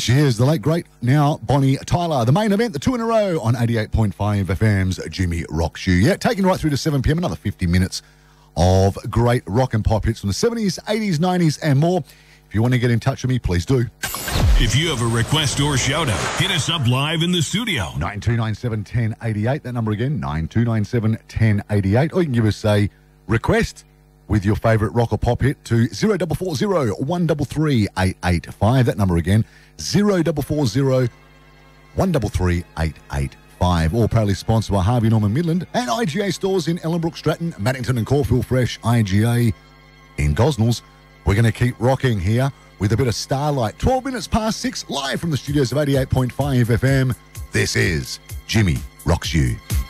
she is, the late great now Bonnie Tyler. The main event, the 2 in a row on 88.5 FM's Jimmy Rocks You. Yeah, taking right through to 7 p.m, another 50 minutes of great rock and pop hits from the 70s, 80s, 90s and more. If you want to get in touch with me, please do. If you have a request or shout out, hit us up live in the studio. 9297 1088, that number again, 9297 1088. Or you can give us a request with your favourite rock or pop hit to 0440 133 885. That number again, 0440 133 885. All proudly sponsored by Harvey Norman Midland and IGA stores in Ellenbrook, Stratton, Maddington and Caulfield Fresh, IGA in Gosnells. We're going to keep rocking here with a bit of Starlight. 12 minutes past 6, live from the studios of 88.5 FM. This is Jimmy Rocks You.